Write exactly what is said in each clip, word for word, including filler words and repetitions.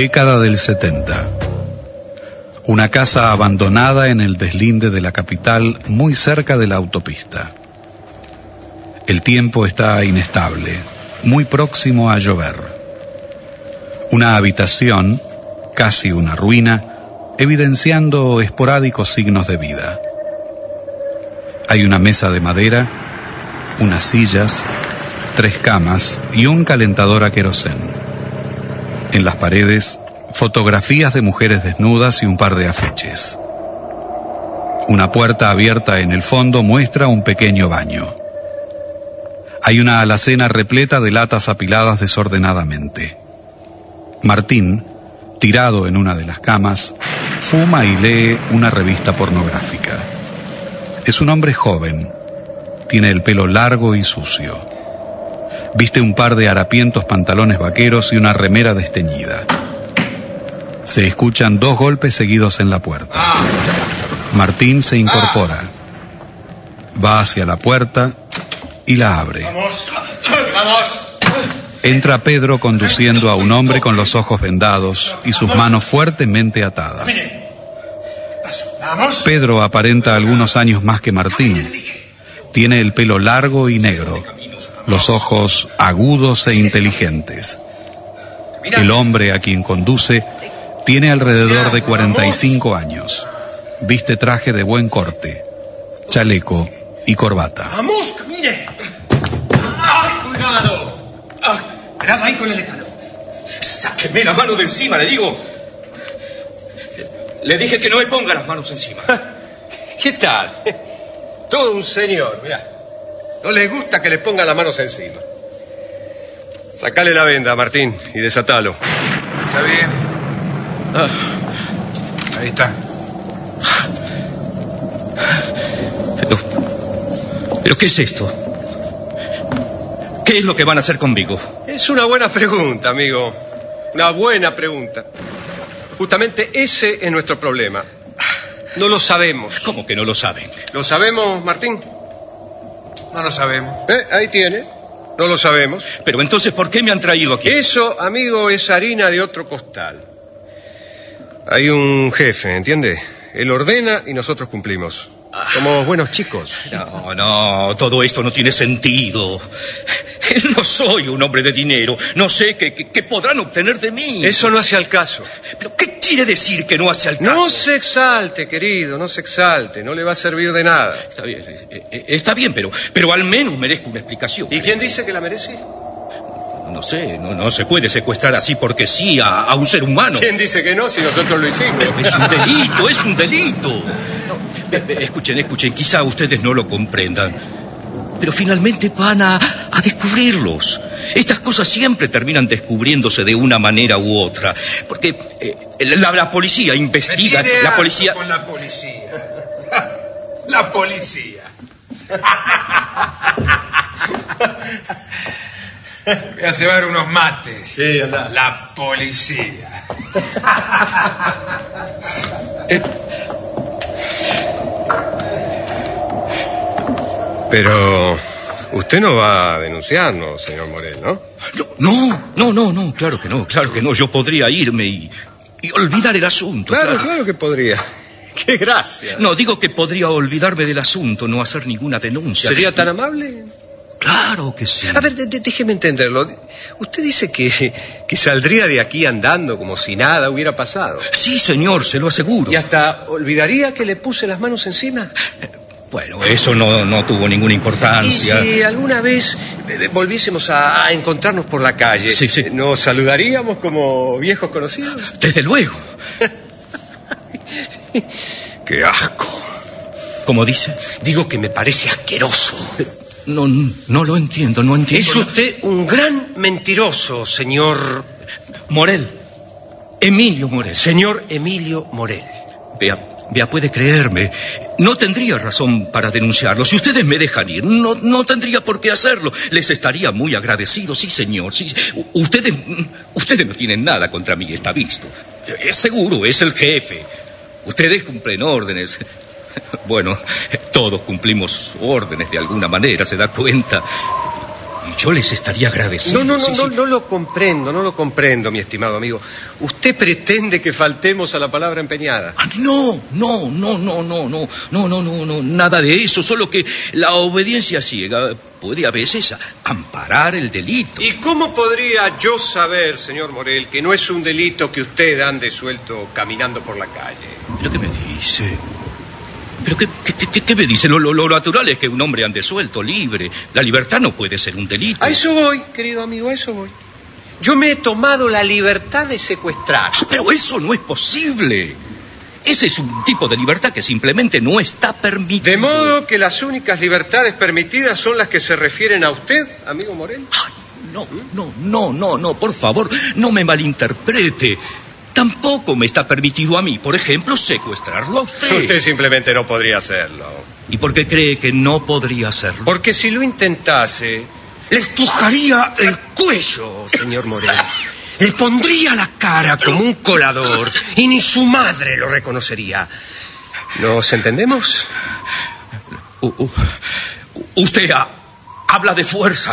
Década del setenta. Una casa abandonada en el deslinde de la capital, muy cerca de la autopista. El tiempo está inestable, muy próximo a llover. Una habitación, casi una ruina, evidenciando esporádicos signos de vida. Hay una mesa de madera, unas sillas, tres camas y un calentador a querosén. En las paredes, fotografías de mujeres desnudas y un par de afiches. Una puerta abierta en el fondo muestra un pequeño baño. Hay una alacena repleta de latas apiladas desordenadamente. Martín, tirado en una de las camas, fuma y lee una revista pornográfica. Es un hombre joven. Tiene el pelo largo y sucio. Viste un par de harapientos pantalones vaqueros y una remera desteñida. Se escuchan dos golpes seguidos en la puerta. Martín se incorpora. Va hacia la puerta y la abre. ¡Vamos! ¡Vamos! Entra Pedro conduciendo a un hombre con los ojos vendados y sus manos fuertemente atadas. ¡Vamos! Pedro aparenta algunos años más que Martín. Tiene el pelo largo y negro, los ojos agudos e inteligentes. El hombre a quien conduce tiene alrededor de cuarenta y cinco años. Viste traje de buen corte, chaleco y corbata. ¡Vamos, camine! ¡Ah, cuidado! ¡Ah, cuidado ahí con el escalón! ¡Sáqueme la mano de encima, le digo! Le dije que no me ponga las manos encima. ¿Qué tal? Todo un señor, mirá. No les gusta que le pongan las manos encima. Sacale la venda, Martín, y desatalo. Está bien. Ah. Ahí está. Pero... ¿Pero qué es esto? ¿Qué es lo que van a hacer conmigo? Es una buena pregunta, amigo. Una buena pregunta. Justamente ese es nuestro problema. No lo sabemos. ¿Cómo que no lo saben? ¿Lo sabemos, Martín? No lo sabemos. ¿Eh? Ahí tiene. No lo sabemos. Pero entonces, ¿por qué me han traído aquí? Eso, amigo, es harina de otro costal. Hay un jefe, ¿entiende? Él ordena y nosotros cumplimos. Somos buenos chicos. No, no, todo esto no tiene sentido. No soy un hombre de dinero. No sé qué, qué, qué podrán obtener de mí. Eso no hace al caso. ¿Pero qué quiere decir que no hace al caso? No se exalte, querido, no se exalte. No le va a servir de nada. Está bien, eh, eh, está bien, pero, pero al menos merezco una explicación. ¿Y quién dice que la merece? No sé, no, no se puede secuestrar así porque sí a, a un ser humano. ¿Quién dice que no si nosotros lo hicimos? Pero es un delito, es un delito. No, ve, ve, escuchen, escuchen, quizá ustedes no lo comprendan, pero finalmente van a, a descubrirlos. Estas cosas siempre terminan descubriéndose de una manera u otra, porque eh, la, la policía investiga, Me tiene la harto policía... con la policía. La policía. Voy a llevar unos mates. Sí, anda. La policía. Eh, Pero usted no va a denunciarnos, señor Morel, ¿no? No, no, no, no, claro que no, claro que no. Yo podría irme y, y olvidar el asunto. Claro, claro, claro que podría. ¡Qué gracia! No, digo que podría olvidarme del asunto, no hacer ninguna denuncia. ¿Sería tan amable? Claro que sí. A ver, de- de- déjeme entenderlo. Usted dice que, que saldría de aquí andando como si nada hubiera pasado. Sí, señor, se lo aseguro. ¿Y hasta olvidaría que le puse las manos encima? Bueno, eso no, no tuvo ninguna ¿Y importancia. si alguna vez eh, volviésemos a, a encontrarnos por la calle? Sí, sí. ¿Nos saludaríamos como viejos conocidos? Desde luego. ¡Qué asco! ¿Cómo dice? Digo que me parece asqueroso. No, no lo entiendo, no entiendo. Es usted un gran mentiroso, señor... Morel. Emilio Morel. Señor Emilio Morel. Vea, vea, puede creerme. No tendría razón para denunciarlo. Si ustedes me dejan ir, no, no tendría por qué hacerlo. Les estaría muy agradecido, sí, señor. Sí. U- Ustedes, ustedes no tienen nada contra mí, está visto. Es seguro, es el jefe. Ustedes cumplen órdenes. Bueno, todos cumplimos órdenes de alguna manera, ¿se da cuenta? Y yo les estaría agradecido. No, no, no, sí, no, sí. no lo comprendo, no lo comprendo, mi estimado amigo. Usted pretende que faltemos a la palabra empeñada. Ah, no, no, no, no, no, no, no, no, no, no, nada de eso, solo que la obediencia ciega puede a veces amparar el delito. ¿Y cómo podría yo saber, señor Morel, que no es un delito que usted ande suelto caminando por la calle? ¿Pero qué me dice? ¿Pero qué, qué, qué, qué me dice? Lo, lo, lo natural es que un hombre ande suelto, libre. La libertad no puede ser un delito. A eso voy, querido amigo, a eso voy. Yo me he tomado la libertad de secuestrar. Pero eso no es posible. Ese es un tipo de libertad que simplemente no está permitido. De modo que las únicas libertades permitidas son las que se refieren a usted, amigo Morel. Ay, no, no, no, no, no, por favor, no me malinterprete. Tampoco me está permitido a mí, por ejemplo, secuestrarlo a usted. Usted simplemente no podría hacerlo. ¿Y por qué cree que no podría hacerlo? Porque si lo intentase, le estrujaría el cuello, señor Morel. Le pondría la cara como un colador y ni su madre lo reconocería. ¿Nos entendemos? Uh, uh, usted ha, habla de fuerza.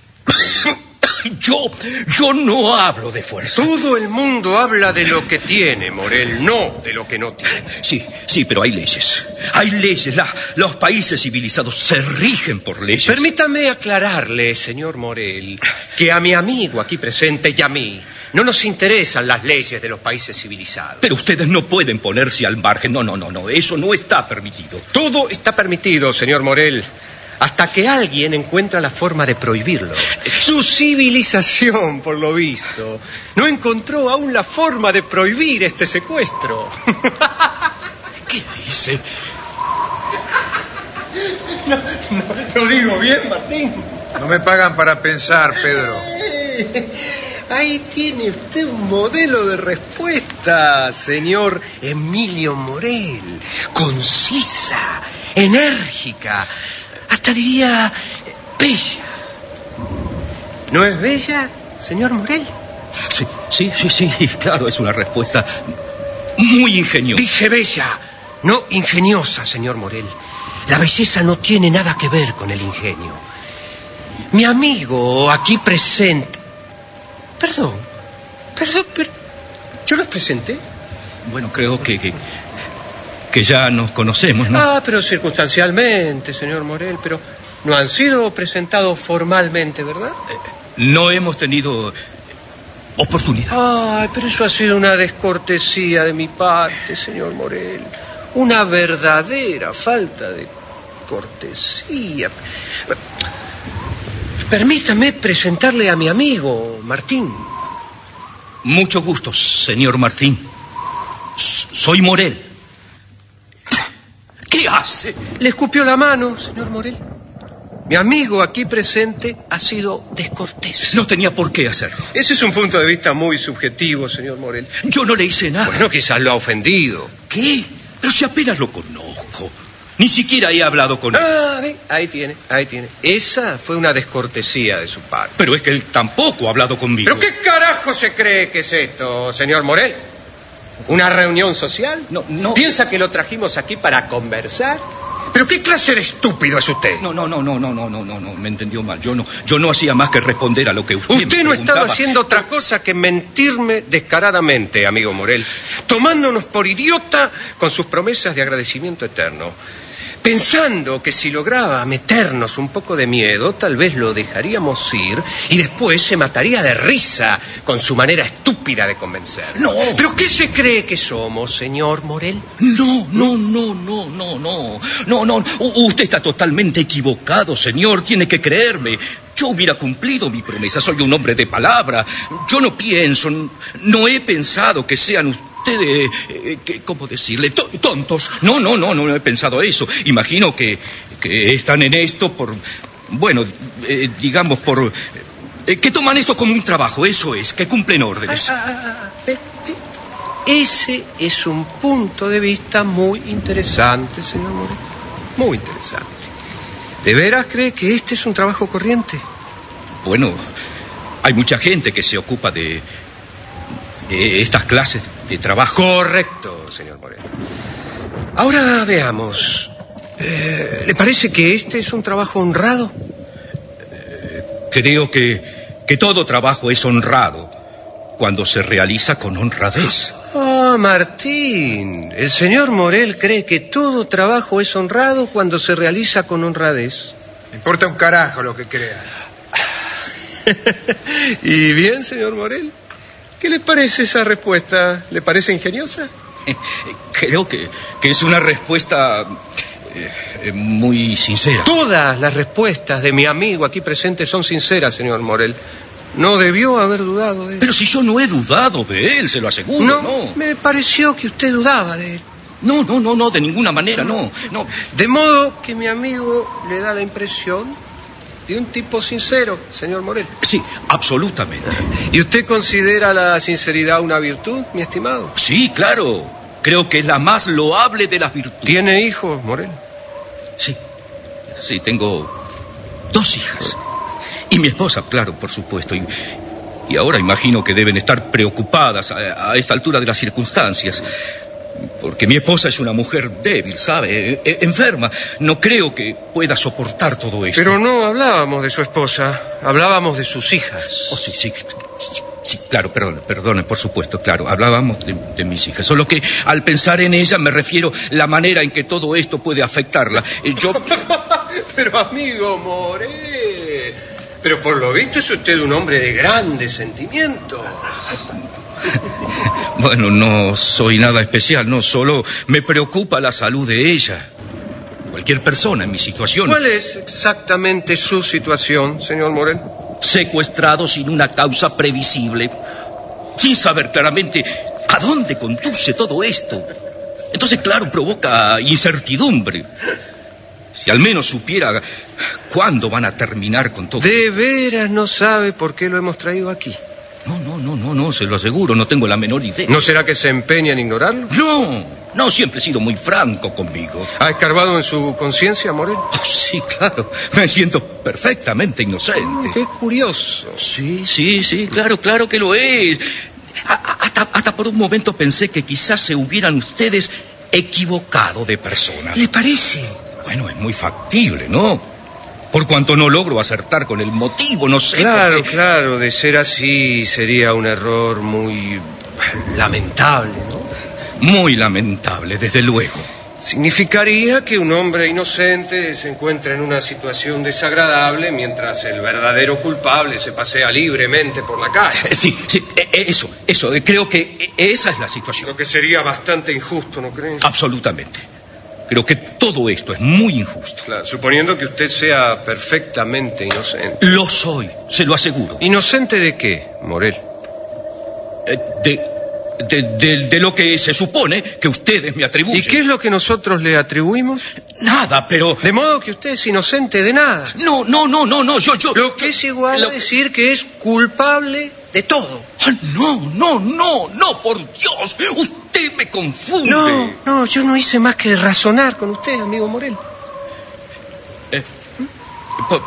Yo, yo no hablo de fuerza. Todo el mundo habla de lo que tiene, Morel, no de lo que no tiene. Sí, sí, pero hay leyes. Hay leyes. La, los países civilizados se rigen por leyes. Permítame aclararle, señor Morel, que a mi amigo aquí presente y a mí no nos interesan las leyes de los países civilizados. Pero ustedes no pueden ponerse al margen. No, no, no, no. Eso no está permitido. Todo está permitido, señor Morel, hasta que alguien encuentra la forma de prohibirlo. Su civilización, por lo visto, no encontró aún la forma de prohibir este secuestro. ¿Qué dice? No, no, lo digo bien, Martín. No me pagan para pensar, Pedro. Ahí tiene usted un modelo de respuesta, señor Emilio Morel. Concisa, enérgica, hasta diría bella. ¿No es bella, señor Morel? Sí, sí, sí, sí, claro, es una respuesta muy ingeniosa. Dije bella, no ingeniosa, señor Morel. La belleza no tiene nada que ver con el ingenio. Mi amigo aquí presente... Perdón, perdón, pero... ¿Yo los presenté? Bueno, creo que, que, que ya nos conocemos, ¿no? Ah, pero circunstancialmente, señor Morel, pero no han sido presentados formalmente, ¿verdad? No hemos tenido oportunidad. Ay, pero eso ha sido una descortesía de mi parte, señor Morel. Una verdadera falta de cortesía. Permítame presentarle a mi amigo, Martín. Mucho gusto, señor Martín. S- soy Morel. ¿Qué hace? Le escupió la mano, señor Morel. Mi amigo aquí presente ha sido descortés. No tenía por qué hacerlo. Ese es un punto de vista muy subjetivo, señor Morel. Yo no le hice nada. Bueno, quizás lo ha ofendido. ¿Qué? Pero si apenas lo conozco. Ni siquiera he hablado con él. Ah, ve, ahí tiene, ahí tiene. Esa fue una descortesía de su parte. Pero es que él tampoco ha hablado conmigo. ¿Pero qué carajo se cree que es esto, señor Morel? ¿Una reunión social? No, no. ¿Piensa que lo trajimos aquí para conversar? ¿Pero qué clase de estúpido es usted? No, no, no, no, no, no, no, no, no, me entendió mal. Yo no, yo no hacía más que responder a lo que usted, Usted me no preguntaba. estaba haciendo otra cosa que mentirme descaradamente, amigo Morel, tomándonos por idiota con sus promesas de agradecimiento eterno. Pensando que si lograba meternos un poco de miedo, tal vez lo dejaríamos ir y después se mataría de risa con su manera estúpida de convencer. No. ¿Pero qué se cree que somos, señor Morel? No, no, no, no, no, no, no, no. U- usted está totalmente equivocado, señor. Tiene que creerme. Yo hubiera cumplido mi promesa. Soy un hombre de palabra. Yo no pienso, no he pensado que sean ustedes. Ustedes, eh, que, ¿cómo decirle? T- tontos. No, no, no, no he pensado eso. Imagino que, que están en esto por, bueno, eh, digamos por, eh, que toman esto como un trabajo, eso es, que cumplen órdenes. Ah, ah, ah, ve, ve. Ese es un punto de vista muy interesante, señor Morel. Muy interesante. ¿De veras cree que este es un trabajo corriente? Bueno, hay mucha gente que se ocupa de, de estas clases de trabajo. Correcto, señor Morel. Ahora veamos. Eh, ¿Le parece que este es un trabajo honrado? Creo que, que todo trabajo es honrado cuando se realiza con honradez. Ah, Martín, el señor Morel cree que todo trabajo es honrado cuando se realiza con honradez. Me importa un carajo lo que crea. ¿Y bien, señor Morel? ¿Qué le parece esa respuesta? ¿Le parece ingeniosa? Creo que, que es una respuesta eh, muy sincera. Todas las respuestas de mi amigo aquí presente son sinceras, señor Morel. No debió haber dudado de él. Pero si yo no he dudado de él, se lo aseguro, no, no. Me pareció que usted dudaba de él. No, no, no, no, de ninguna manera, no, no. De modo que mi amigo le da la impresión de un tipo sincero, señor Morel. Sí, absolutamente. ¿Y usted considera la sinceridad una virtud, mi estimado? Sí, claro. Creo que es la más loable de las virtudes. ¿Tiene hijos, Morel? Sí, sí, tengo dos hijas. Y mi esposa, claro, por supuesto. Y, y ahora imagino que deben estar preocupadas a, a esta altura de las circunstancias. Porque mi esposa es una mujer débil, ¿sabe? E- enferma. No creo que pueda soportar todo esto. Pero no hablábamos de su esposa, hablábamos de sus hijas. Oh, sí, sí. Sí, sí, claro, perdón, perdone, por supuesto, claro. Hablábamos de, de mis hijas. Solo que al pensar en ella me refiero a la manera en que todo esto puede afectarla. Eh, Yo... Pero, amigo Morel... Pero por lo visto es usted un hombre de grandes sentimientos. Bueno, no soy nada especial, no, solo me preocupa la salud de ella. Cualquier persona en mi situación. ¿Cuál es exactamente su situación, señor Morel? Secuestrado sin una causa previsible, sin saber claramente a dónde conduce todo esto. Entonces, claro, provoca incertidumbre. Si al menos supiera cuándo van a terminar con todo. De veras no sabe por qué lo hemos traído aquí. No, no, no, no, no, se lo aseguro, no tengo la menor idea. ¿No será que se empeña en ignorarlo? No, no, siempre he sido muy franco conmigo. ¿Ha escarbado en su conciencia, Morel? Oh, sí, claro, me siento perfectamente inocente. Qué curioso. Sí, sí, sí, claro, claro que lo es. A- a- hasta, hasta por un momento pensé que quizás se hubieran ustedes equivocado de persona. ¿Le parece? Bueno, es muy factible, ¿no? Por cuanto no logro acertar con el motivo, no sé. Claro, porque... claro, de ser así sería un error muy lamentable, ¿no? Muy lamentable, desde luego. Significaría que un hombre inocente se encuentra en una situación desagradable mientras el verdadero culpable se pasea libremente por la calle. Eh, Sí, sí, eh, eh, eso, eso, eh, creo que eh, esa es la situación. Lo que sería bastante injusto, ¿no cree? Absolutamente. Creo que todo esto es muy injusto. Claro, suponiendo que usted sea perfectamente inocente. Lo soy, se lo aseguro. ¿Inocente de qué, Morel? Eh, de, de, de, de lo que se supone que ustedes me atribuyen. ¿Y qué es lo que nosotros le atribuimos? Nada, pero... De modo que usted es inocente de nada. No, no, no, no, no, yo, yo... Lo que es igual lo- a decir que es culpable de todo. Ah, no, no, no, no, por Dios, usted me confunde. No, no, yo no hice más que razonar con usted, amigo Morel. Eh, po-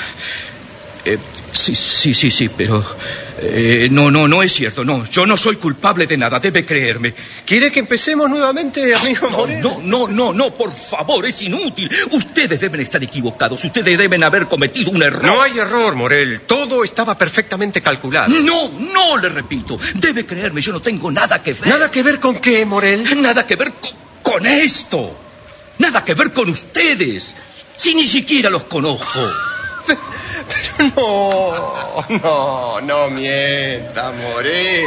eh, sí, sí, sí, sí, pero... eh, no, no, no es cierto, no. Yo no soy culpable de nada, debe creerme. ¿Quiere que empecemos nuevamente, amigo No, Morel? no, no, no, no, por favor, es inútil. Ustedes deben estar equivocados, ustedes deben haber cometido un error. No hay error, Morel. Todo estaba perfectamente calculado. No, no, le repito. Debe creerme, yo no tengo nada que ver. ¿Nada que ver con qué, Morel? Nada que ver con, con esto. Nada que ver con ustedes. Si ni siquiera los conozco. Pero no, no, no mienta, Morel.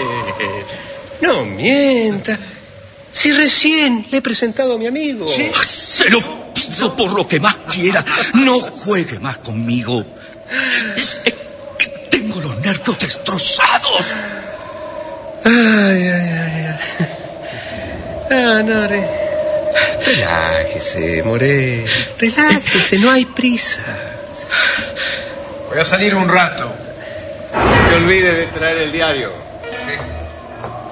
No mienta. Si recién le he presentado a mi amigo. ¿Sí? Se lo pido por lo que más quiera. No juegue más conmigo. Es, es que tengo los nervios destrozados. Ay, ay, ay, ay. Ah, no, re... Relájese, Morel. Relájese, no hay prisa. Voy a salir un rato. No te olvides de traer el diario.